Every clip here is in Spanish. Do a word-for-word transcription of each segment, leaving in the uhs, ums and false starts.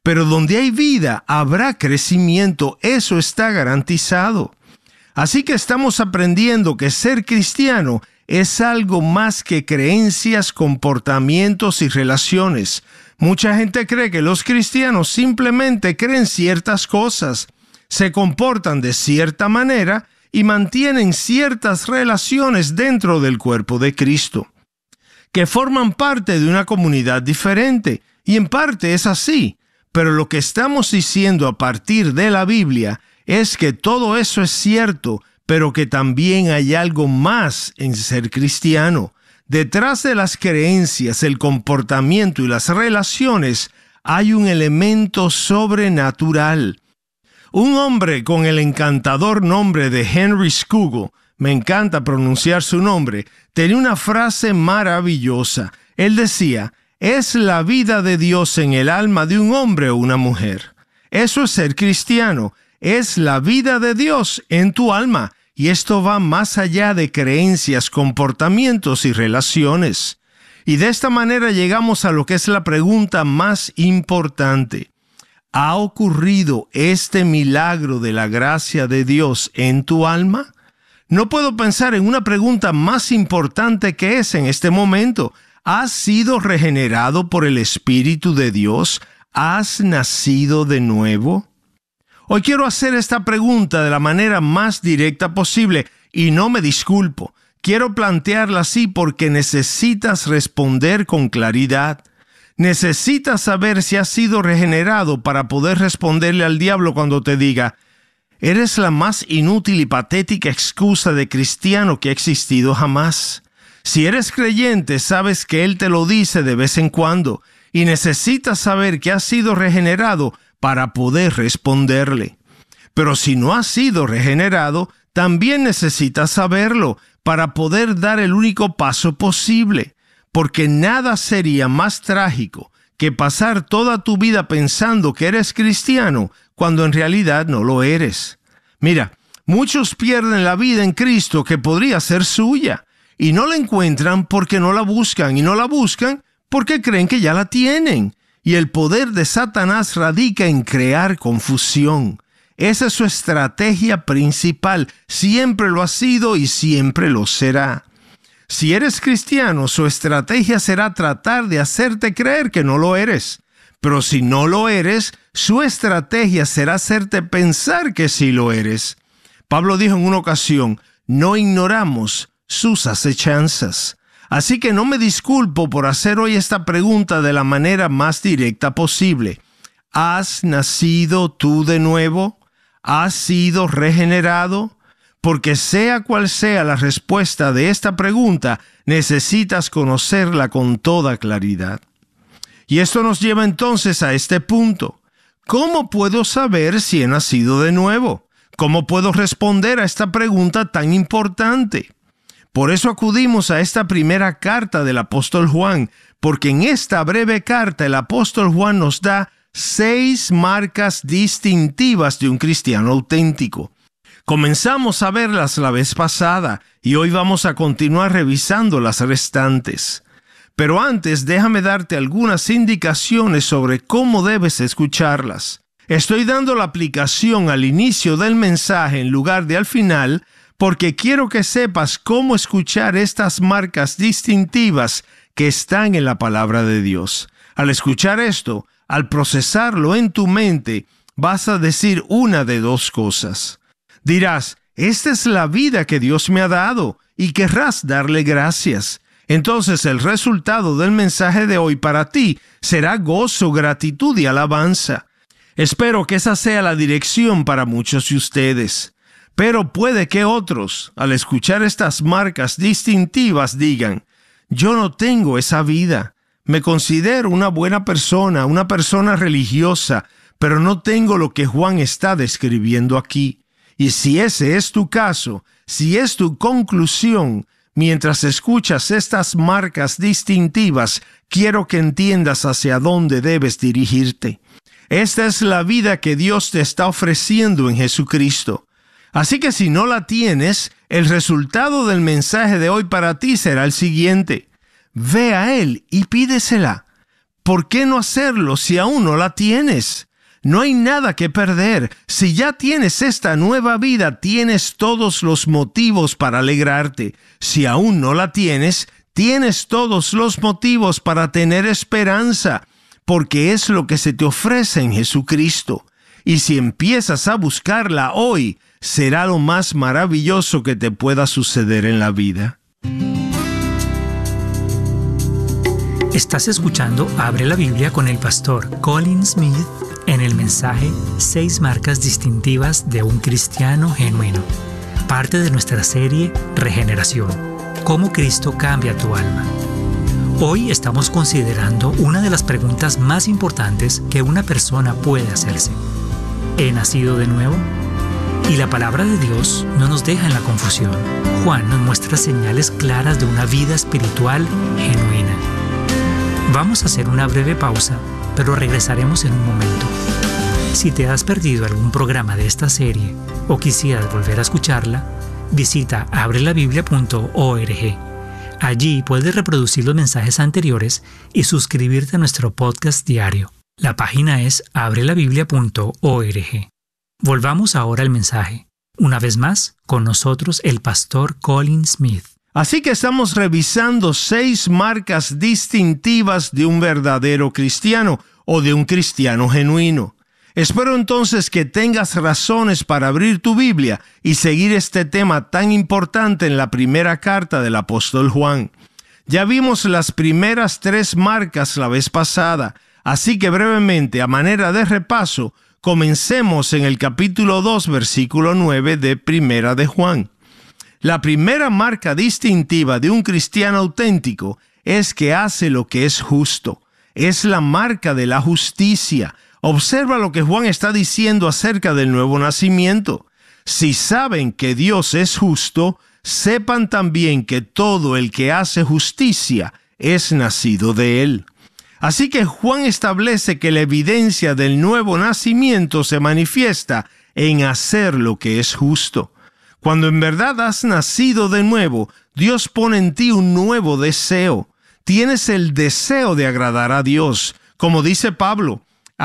Pero donde hay vida, habrá crecimiento, eso está garantizado. Así que estamos aprendiendo que ser cristiano es algo más que creencias, comportamientos y relaciones. Mucha gente cree que los cristianos simplemente creen ciertas cosas, se comportan de cierta manera y mantienen ciertas relaciones dentro del cuerpo de Cristo, que forman parte de una comunidad diferente, y en parte es así, pero lo que estamos diciendo a partir de la Biblia es que todo eso es cierto, pero que también hay algo más en ser cristiano. Detrás de las creencias, el comportamiento y las relaciones hay un elemento sobrenatural. Un hombre con el encantador nombre de Henry Scougal, me encanta pronunciar su nombre, tenía una frase maravillosa. Él decía, es la vida de Dios en el alma de un hombre o una mujer. Eso es ser cristiano, es la vida de Dios en tu alma. Y esto va más allá de creencias, comportamientos y relaciones. Y de esta manera llegamos a lo que es la pregunta más importante. ¿Ha ocurrido este milagro de la gracia de Dios en tu alma? No puedo pensar en una pregunta más importante que esa en este momento. ¿Has sido regenerado por el Espíritu de Dios? ¿Has nacido de nuevo? Hoy quiero hacer esta pregunta de la manera más directa posible y no me disculpo. Quiero plantearla así porque necesitas responder con claridad. Necesitas saber si has sido regenerado para poder responderle al diablo cuando te diga, eres la más inútil y patética excusa de cristiano que ha existido jamás. Si eres creyente, sabes que Él te lo dice de vez en cuando y necesitas saber que has sido regenerado para poder responderle. Pero si no has sido regenerado, también necesitas saberlo para poder dar el único paso posible, porque nada sería más trágico que pasar toda tu vida pensando que eres cristiano cuando en realidad no lo eres. Mira, muchos pierden la vida en Cristo que podría ser suya y no la encuentran porque no la buscan y no la buscan porque creen que ya la tienen. Y el poder de Satanás radica en crear confusión. Esa es su estrategia principal. Siempre lo ha sido y siempre lo será. Si eres cristiano, su estrategia será tratar de hacerte creer que no lo eres. Pero si no lo eres, su estrategia será hacerte pensar que sí lo eres. Pablo dijo en una ocasión, no ignoramos sus acechanzas. Así que no me disculpo por hacer hoy esta pregunta de la manera más directa posible. ¿Has nacido tú de nuevo? ¿Has sido regenerado? Porque sea cual sea la respuesta de esta pregunta, necesitas conocerla con toda claridad. Y esto nos lleva entonces a este punto. ¿Cómo puedo saber si he nacido de nuevo? ¿Cómo puedo responder a esta pregunta tan importante? Por eso acudimos a esta primera carta del apóstol Juan, porque en esta breve carta el apóstol Juan nos da seis marcas distintivas de un cristiano auténtico. Comenzamos a verlas la vez pasada y hoy vamos a continuar revisando las restantes. Pero antes déjame darte algunas indicaciones sobre cómo debes escucharlas. Estoy dando la aplicación al inicio del mensaje en lugar de al final, porque quiero que sepas cómo escuchar estas marcas distintivas que están en la palabra de Dios. Al escuchar esto, al procesarlo en tu mente, vas a decir una de dos cosas. Dirás, esta es la vida que Dios me ha dado, y querrás darle gracias. Entonces el resultado del mensaje de hoy para ti será gozo, gratitud y alabanza. Espero que esa sea la dirección para muchos de ustedes. Pero puede que otros, al escuchar estas marcas distintivas, digan, yo no tengo esa vida. Me considero una buena persona, una persona religiosa, pero no tengo lo que Juan está describiendo aquí. Y si ese es tu caso, si es tu conclusión, mientras escuchas estas marcas distintivas, quiero que entiendas hacia dónde debes dirigirte. Esta es la vida que Dios te está ofreciendo en Jesucristo. Así que si no la tienes, el resultado del mensaje de hoy para ti será el siguiente. Ve a Él y pídesela. ¿Por qué no hacerlo si aún no la tienes? No hay nada que perder. Si ya tienes esta nueva vida, tienes todos los motivos para alegrarte. Si aún no la tienes, tienes todos los motivos para tener esperanza, porque es lo que se te ofrece en Jesucristo. Y si empiezas a buscarla hoy, será lo más maravilloso que te pueda suceder en la vida. Estás escuchando Abre la Biblia con el pastor Colin Smith en el mensaje Seis marcas distintivas de un cristiano genuino, parte de nuestra serie Regeneración, cómo Cristo cambia tu alma. Hoy estamos considerando una de las preguntas más importantes que una persona puede hacerse. ¿He nacido de nuevo? Y la palabra de Dios no nos deja en la confusión. Juan nos muestra señales claras de una vida espiritual genuina. Vamos a hacer una breve pausa, pero regresaremos en un momento. Si te has perdido algún programa de esta serie o quisieras volver a escucharla, visita abre la biblia punto org. Allí puedes reproducir los mensajes anteriores y suscribirte a nuestro podcast diario. La página es abre la biblia punto org. Volvamos ahora al mensaje. Una vez más, con nosotros el pastor Colin Smith. Así que estamos revisando seis marcas distintivas de un verdadero cristiano o de un cristiano genuino. Espero entonces que tengas razones para abrir tu Biblia y seguir este tema tan importante en la primera carta del apóstol Juan. Ya vimos las primeras tres marcas la vez pasada, así que brevemente, a manera de repaso, comencemos en el capítulo dos, versículo nueve de Primera de Juan. La primera marca distintiva de un cristiano auténtico es que hace lo que es justo. Es la marca de la justicia. Observa lo que Juan está diciendo acerca del nuevo nacimiento. Si saben que Dios es justo, sepan también que todo el que hace justicia es nacido de Él. Así que Juan establece que la evidencia del nuevo nacimiento se manifiesta en hacer lo que es justo. Cuando en verdad has nacido de nuevo, Dios pone en ti un nuevo deseo. Tienes el deseo de agradar a Dios. Como dice Pablo,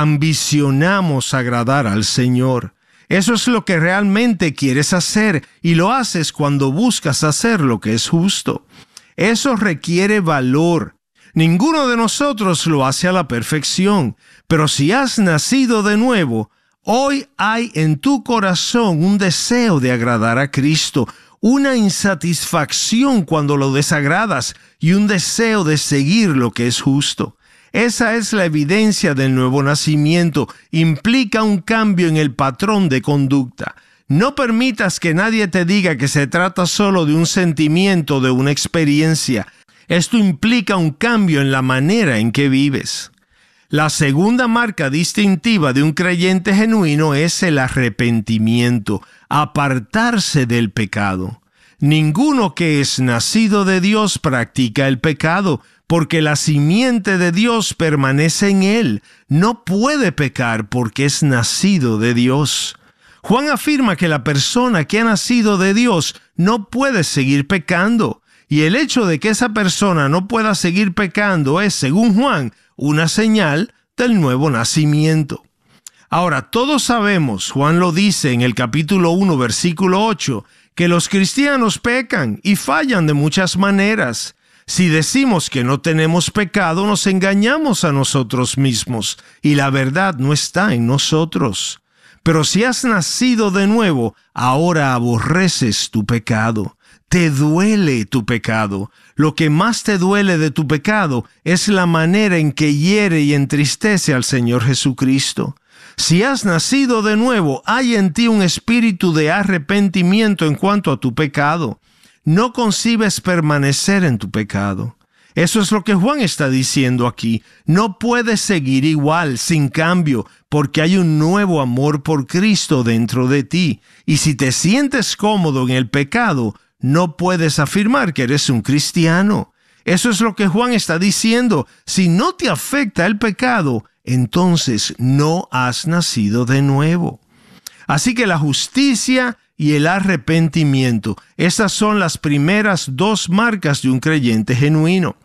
ambicionamos agradar al Señor. Eso es lo que realmente quieres hacer y lo haces cuando buscas hacer lo que es justo. Eso requiere valor. Ninguno de nosotros lo hace a la perfección, pero si has nacido de nuevo, hoy hay en tu corazón un deseo de agradar a Cristo, una insatisfacción cuando lo desagradas y un deseo de seguir lo que es justo. Esa es la evidencia del nuevo nacimiento. Implica un cambio en el patrón de conducta. No permitas que nadie te diga que se trata solo de un sentimiento, de una experiencia. Esto implica un cambio en la manera en que vives. La segunda marca distintiva de un creyente genuino es el arrepentimiento, apartarse del pecado. Ninguno que es nacido de Dios practica el pecado, porque la simiente de Dios permanece en él. No puede pecar porque es nacido de Dios. Juan afirma que la persona que ha nacido de Dios no puede seguir pecando. Y el hecho de que esa persona no pueda seguir pecando es, según Juan, una señal del nuevo nacimiento. Ahora, todos sabemos, Juan lo dice en el capítulo uno, versículo ocho, que los cristianos pecan y fallan de muchas maneras. Si decimos que no tenemos pecado, nos engañamos a nosotros mismos y la verdad no está en nosotros. Pero si has nacido de nuevo, ahora aborreces tu pecado. Te duele tu pecado. Lo que más te duele de tu pecado es la manera en que hiere y entristece al Señor Jesucristo. Si has nacido de nuevo, hay en ti un espíritu de arrepentimiento en cuanto a tu pecado. No concibes permanecer en tu pecado. Eso es lo que Juan está diciendo aquí. No puedes seguir igual, sin cambio, porque hay un nuevo amor por Cristo dentro de ti. Y si te sientes cómodo en el pecado, no puedes afirmar que eres un cristiano. Eso es lo que Juan está diciendo. Si no te afecta el pecado, entonces no has nacido de nuevo. Así que la justicia y el arrepentimiento, esas son las primeras dos marcas de un creyente genuino.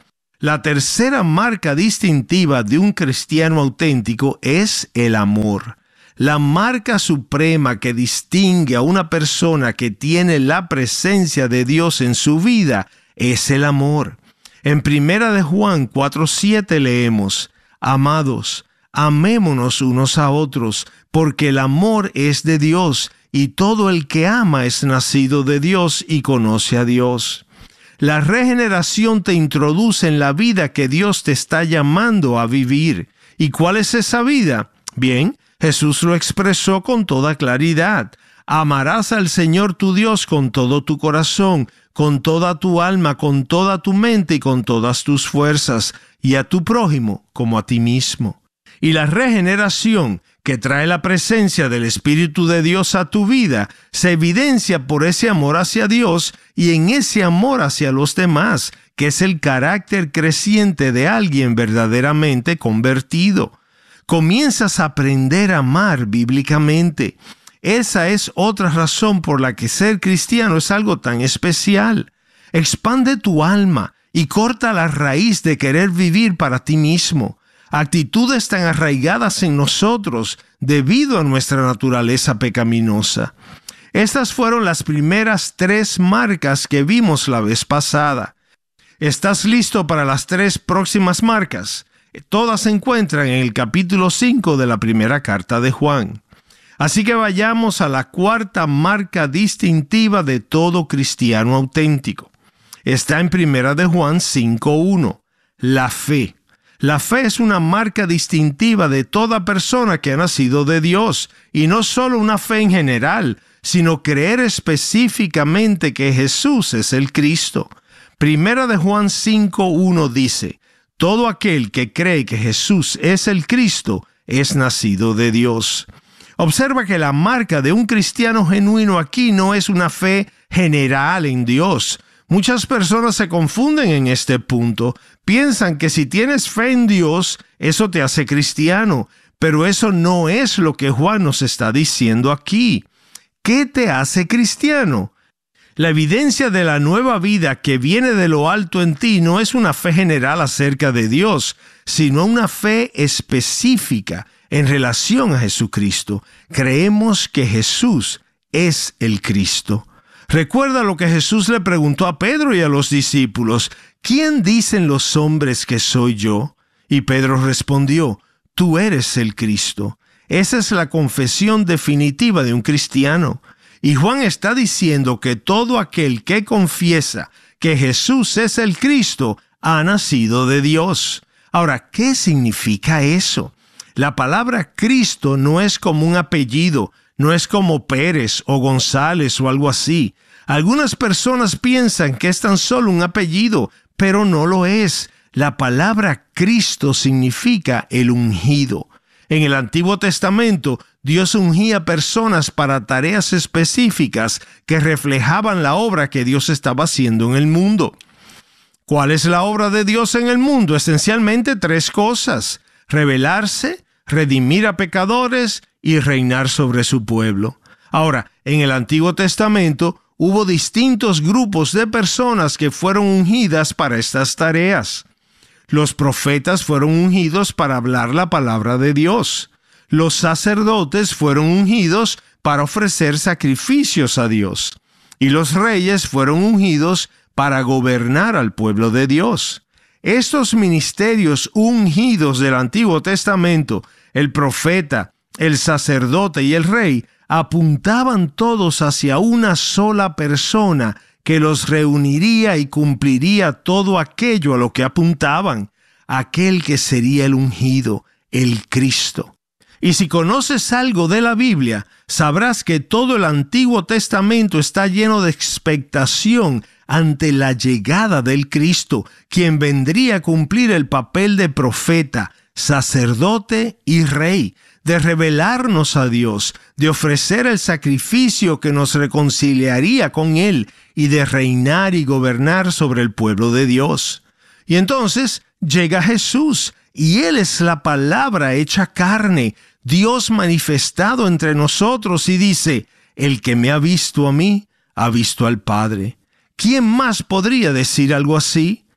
La tercera marca distintiva de un cristiano auténtico es el amor. La marca suprema que distingue a una persona que tiene la presencia de Dios en su vida es el amor. En Primera de Juan cuatro siete leemos: Amados, amémonos unos a otros, porque el amor es de Dios, y todo el que ama es nacido de Dios y conoce a Dios. La regeneración te introduce en la vida que Dios te está llamando a vivir. ¿Y cuál es esa vida? Bien, Jesús lo expresó con toda claridad. Amarás al Señor tu Dios con todo tu corazón, con toda tu alma, con toda tu mente y con todas tus fuerzas, y a tu prójimo como a ti mismo. Y la regeneración que trae la presencia del Espíritu de Dios a tu vida se evidencia por ese amor hacia Dios y en ese amor hacia los demás, que es el carácter creciente de alguien verdaderamente convertido. Comienzas a aprender a amar bíblicamente. Esa es otra razón por la que ser cristiano es algo tan especial. Expande tu alma y corta la raíz de querer vivir para ti mismo. Actitudes tan arraigadas en nosotros debido a nuestra naturaleza pecaminosa. Estas fueron las primeras tres marcas que vimos la vez pasada. ¿Estás listo para las tres próximas marcas? Todas se encuentran en el capítulo cinco de la primera carta de Juan. Así que vayamos a la cuarta marca distintiva de todo cristiano auténtico. Está en Primera de Juan cinco uno, la fe. La fe es una marca distintiva de toda persona que ha nacido de Dios, y no solo una fe en general, sino creer específicamente que Jesús es el Cristo. Primera de Juan cinco uno dice: todo aquel que cree que Jesús es el Cristo es nacido de Dios. Observa que la marca de un cristiano genuino aquí no es una fe general en Dios. Muchas personas se confunden en este punto. Piensan que si tienes fe en Dios, eso te hace cristiano. Pero eso no es lo que Juan nos está diciendo aquí. ¿Qué te hace cristiano? La evidencia de la nueva vida que viene de lo alto en ti no es una fe general acerca de Dios, sino una fe específica en relación a Jesucristo. Creemos que Jesús es el Cristo. Recuerda lo que Jesús le preguntó a Pedro y a los discípulos: ¿quién dicen los hombres que soy yo? Y Pedro respondió: tú eres el Cristo. Esa es la confesión definitiva de un cristiano. Y Juan está diciendo que todo aquel que confiesa que Jesús es el Cristo ha nacido de Dios. Ahora, ¿qué significa eso? La palabra Cristo no es como un apellido, no es como Pérez o González o algo así. Algunas personas piensan que es tan solo un apellido, pero no lo es. La palabra Cristo significa el ungido. En el Antiguo Testamento, Dios ungía personas para tareas específicas que reflejaban la obra que Dios estaba haciendo en el mundo. ¿Cuál es la obra de Dios en el mundo? Esencialmente tres cosas: revelarse, redimir a pecadores y reinar sobre su pueblo. Ahora, en el Antiguo Testamento hubo distintos grupos de personas que fueron ungidas para estas tareas. Los profetas fueron ungidos para hablar la palabra de Dios. Los sacerdotes fueron ungidos para ofrecer sacrificios a Dios. Y los reyes fueron ungidos para gobernar al pueblo de Dios. Estos ministerios ungidos del Antiguo Testamento, el profeta, el sacerdote y el rey, apuntaban todos hacia una sola persona que los reuniría y cumpliría todo aquello a lo que apuntaban, aquel que sería el ungido, el Cristo. Y si conoces algo de la Biblia, sabrás que todo el Antiguo Testamento está lleno de expectación ante la llegada del Cristo, quien vendría a cumplir el papel de profeta, sacerdote y rey, de revelarnos a Dios, de ofrecer el sacrificio que nos reconciliaría con Él y de reinar y gobernar sobre el pueblo de Dios. Y entonces llega Jesús, y Él es la palabra hecha carne, Dios manifestado entre nosotros, y dice: el que me ha visto a mí, ha visto al Padre. ¿Quién más podría decir algo así?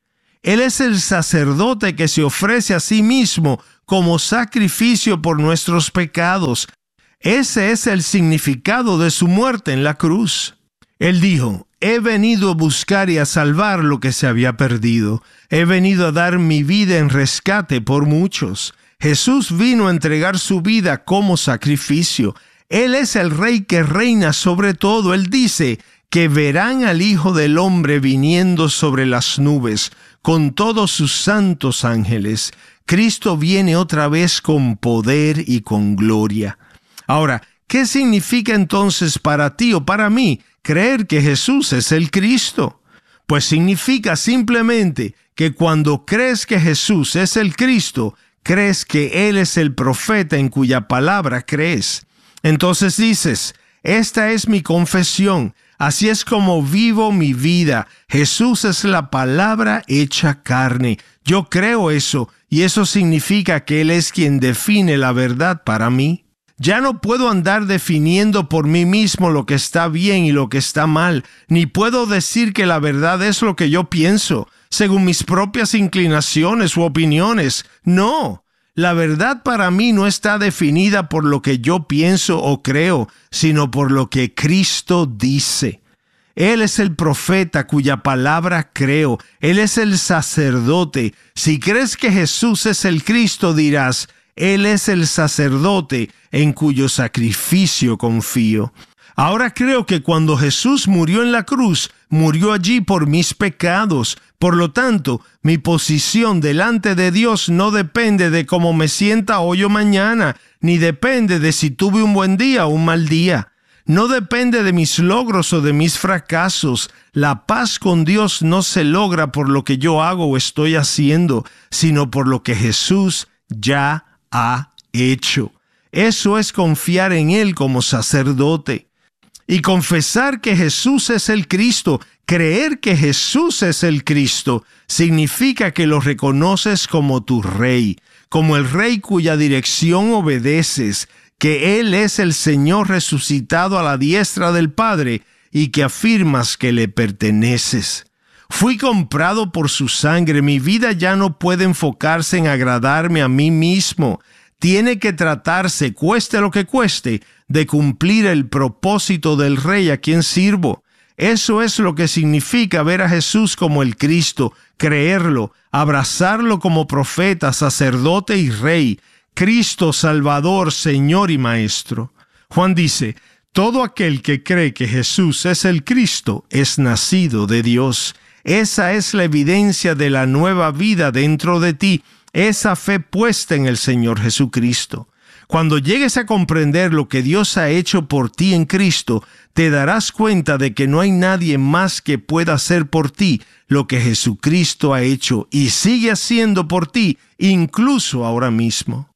Él es el sacerdote que se ofrece a sí mismo como sacrificio por nuestros pecados. Ese es el significado de su muerte en la cruz. Él dijo: he venido a buscar y a salvar lo que se había perdido. He venido a dar mi vida en rescate por muchos. Jesús vino a entregar su vida como sacrificio. Él es el Rey que reina sobre todo. Él dice que verán al Hijo del Hombre viniendo sobre las nubes con todos sus santos ángeles. Cristo viene otra vez con poder y con gloria. Ahora, ¿qué significa entonces para ti o para mí creer que Jesús es el Cristo? Pues significa simplemente que cuando crees que Jesús es el Cristo, crees que Él es el profeta en cuya palabra crees. Entonces dices: esta es mi confesión, así es como vivo mi vida. Jesús es la palabra hecha carne. Yo creo eso, y eso significa que Él es quien define la verdad para mí. Ya no puedo andar definiendo por mí mismo lo que está bien y lo que está mal, ni puedo decir que la verdad es lo que yo pienso, según mis propias inclinaciones u opiniones. No, la verdad para mí no está definida por lo que yo pienso o creo, sino por lo que Cristo dice. Él es el profeta cuya palabra creo. Él es el sacerdote. Si crees que Jesús es el Cristo, dirás: Él es el sacerdote en cuyo sacrificio confío. Ahora creo que cuando Jesús murió en la cruz, murió allí por mis pecados. Por lo tanto, mi posición delante de Dios no depende de cómo me sienta hoy o mañana, ni depende de si tuve un buen día o un mal día. No depende de mis logros o de mis fracasos. La paz con Dios no se logra por lo que yo hago o estoy haciendo, sino por lo que Jesús ya ha hecho. Eso es confiar en Él como sacerdote. Y confesar que Jesús es el Cristo, creer que Jesús es el Cristo, significa que lo reconoces como tu Rey, como el Rey cuya dirección obedeces, que Él es el Señor resucitado a la diestra del Padre y que afirmas que le perteneces. Fui comprado por su sangre. Mi vida ya no puede enfocarse en agradarme a mí mismo. Tiene que tratarse, cueste lo que cueste, de cumplir el propósito del Rey a quien sirvo. Eso es lo que significa ver a Jesús como el Cristo, creerlo, abrazarlo como profeta, sacerdote y Rey, Cristo, Salvador, Señor y Maestro. Juan dice: todo aquel que cree que Jesús es el Cristo es nacido de Dios. Esa es la evidencia de la nueva vida dentro de ti, esa fe puesta en el Señor Jesucristo. Cuando llegues a comprender lo que Dios ha hecho por ti en Cristo, te darás cuenta de que no hay nadie más que pueda hacer por ti lo que Jesucristo ha hecho y sigue haciendo por ti, incluso ahora mismo.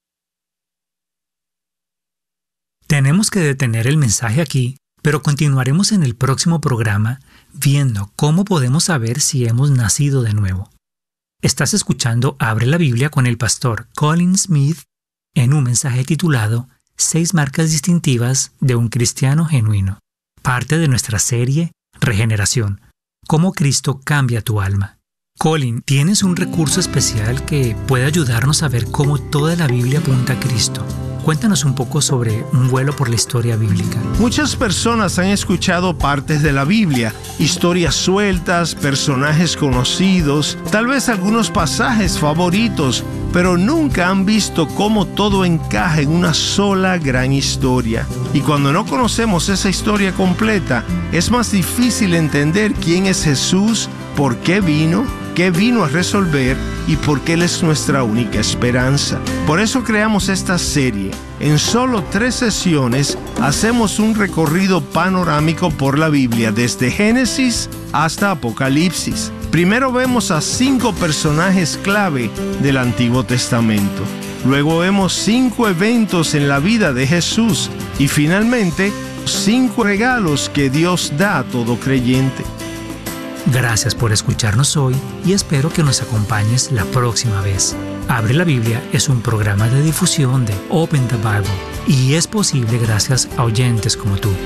Tenemos que detener el mensaje aquí, pero continuaremos en el próximo programa viendo cómo podemos saber si hemos nacido de nuevo. Estás escuchando Abre la Biblia con el pastor Colin Smith en un mensaje titulado Seis marcas distintivas de un cristiano genuino, parte de nuestra serie Regeneración, cómo Cristo cambia tu alma. Colin, tienes un recurso especial que puede ayudarnos a ver cómo toda la Biblia apunta a Cristo. Cuéntanos un poco sobre un vuelo por la historia bíblica. Muchas personas han escuchado partes de la Biblia, historias sueltas, personajes conocidos, tal vez algunos pasajes favoritos, pero nunca han visto cómo todo encaja en una sola gran historia. Y cuando no conocemos esa historia completa, es más difícil entender quién es Jesús, por qué vino, qué vino a resolver y por qué Él es nuestra única esperanza. Por eso creamos esta serie. En solo tres sesiones hacemos un recorrido panorámico por la Biblia, desde Génesis hasta Apocalipsis. Primero vemos a cinco personajes clave del Antiguo Testamento. Luego vemos cinco eventos en la vida de Jesús. Y finalmente, cinco regalos que Dios da a todo creyente. Gracias por escucharnos hoy y espero que nos acompañes la próxima vez. Abre la Biblia es un programa de difusión de Open the Bible y es posible gracias a oyentes como tú.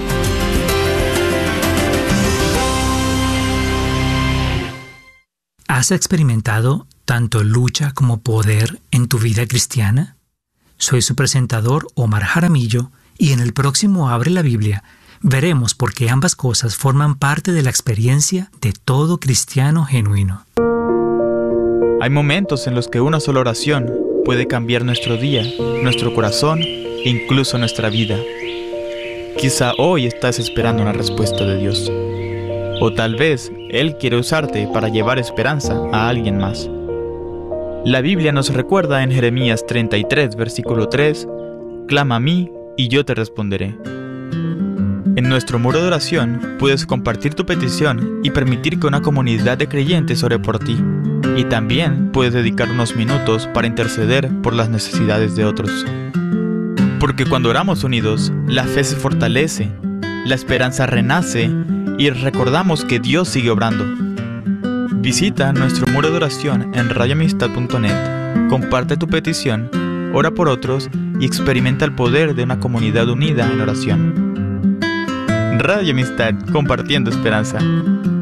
¿Has experimentado tanto lucha como poder en tu vida cristiana? Soy su presentador, Omar Jaramillo, y en el próximo Abre la Biblia veremos por qué ambas cosas forman parte de la experiencia de todo cristiano genuino. Hay momentos en los que una sola oración puede cambiar nuestro día, nuestro corazón e incluso nuestra vida. Quizá hoy estás esperando una respuesta de Dios. O tal vez Él quiere usarte para llevar esperanza a alguien más. La Biblia nos recuerda en Jeremías treinta y tres, versículo tres, «Clama a mí y yo te responderé». En nuestro muro de oración puedes compartir tu petición y permitir que una comunidad de creyentes ore por ti. Y también puedes dedicar unos minutos para interceder por las necesidades de otros. Porque cuando oramos unidos, la fe se fortalece, la esperanza renace y recordamos que Dios sigue obrando. Visita nuestro muro de oración en radio amistad punto net, comparte tu petición, ora por otros y experimenta el poder de una comunidad unida en oración. Radio Amistad, compartiendo esperanza.